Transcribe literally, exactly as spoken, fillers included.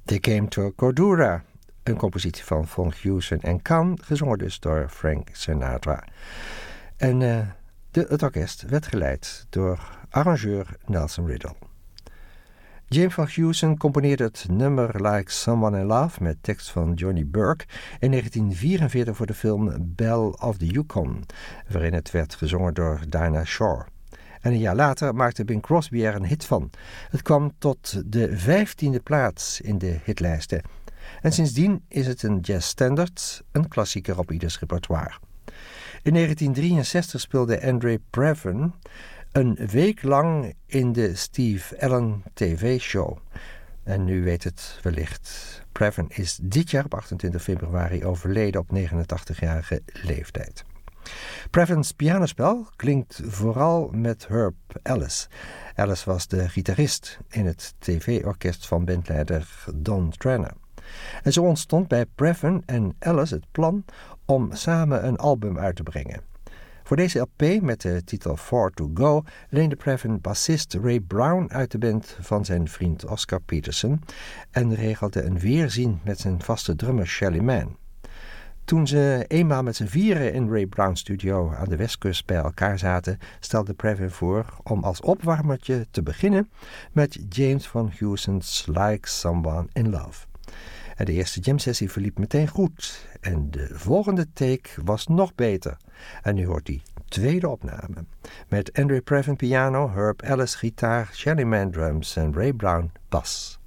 They Came to Cordura, een compositie van Von Heusen en Kahn, gezongen dus door Frank Sinatra. En uh, de, het orkest werd geleid door arrangeur Nelson Riddle. James Von Heusen componeerde het nummer Like Someone in Love met tekst van Johnny Burke in negentien vierenveertig voor de film Belle of the Yukon, waarin het werd gezongen door Dinah Shore. En een jaar later maakte Bing Crosby er een hit van. Het kwam tot de vijftiende plaats in de hitlijsten. En sindsdien is het een jazzstandard, een klassieker op ieders repertoire. In negentien drieënzestig speelde Andre Previn een week lang in de Steve Allen T V-show. En u weet het wellicht. Previn is dit jaar op achtentwintig februari overleden op negenentachtigjarige leeftijd. Previns pianospel klinkt vooral met Herb Ellis. Ellis was de gitarist in het T V-orkest van bandleider Don Trenner. En zo ontstond bij Previn en Ellis het plan om samen een album uit te brengen. Voor deze L P met de titel Four to Go leende Previn bassist Ray Brown uit de band van zijn vriend Oscar Peterson en regelde een weerzien met zijn vaste drummer Shelly Manne. Toen ze eenmaal met z'n vieren in Ray Brown's studio aan de westkust bij elkaar zaten, stelde Previn voor om als opwarmertje te beginnen met James Von Heusen's Like Someone in Love. En de eerste jam-sessie verliep meteen goed en de volgende take was nog beter. En nu hoort die tweede opname met Andre Previn piano, Herb Ellis gitaar, Shelly Manne drums en Ray Brown bas.